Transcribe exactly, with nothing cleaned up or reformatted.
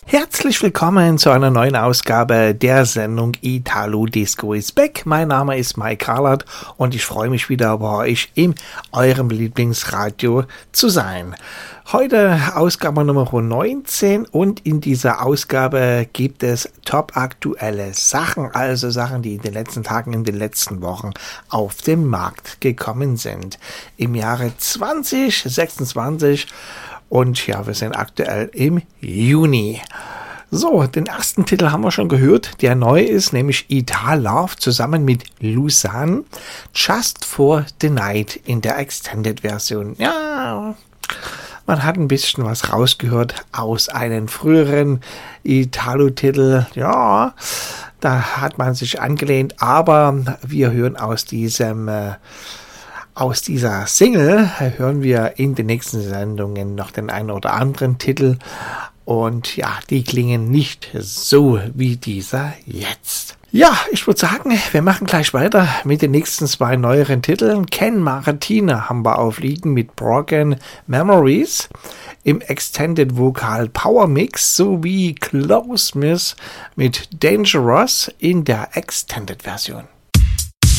Herzlich willkommen zu einer neuen Ausgabe der Sendung Italo Disco is Back. Mein Name ist Mike Carlert und ich freue mich wieder bei euch in eurem Lieblingsradio zu sein. Heute Ausgabe Nummer neunzehn und in dieser Ausgabe gibt es top aktuelle Sachen, also Sachen, die in den letzten Tagen, in den letzten Wochen auf den Markt gekommen sind. Im Jahre zwanzig sechsundzwanzig. Und ja, wir sind aktuell im Juni. So, den ersten Titel haben wir schon gehört, der neu ist, nämlich Italove zusammen mit Lusan, Just for the Night in der Extended-Version. Ja, man hat ein bisschen was rausgehört aus einem früheren Italo-Titel. Ja, da hat man sich angelehnt, aber wir hören aus diesem... Äh, Aus dieser Single hören wir in den nächsten Sendungen noch den einen oder anderen Titel und ja, die klingen nicht so wie dieser jetzt. Ja, ich würde sagen, wir machen gleich weiter mit den nächsten zwei neueren Titeln. Ken Martina haben wir aufliegen mit Broken Memories im Extended Vocal Power Mix sowie Close Miss mit Dangerous in der Extended Version.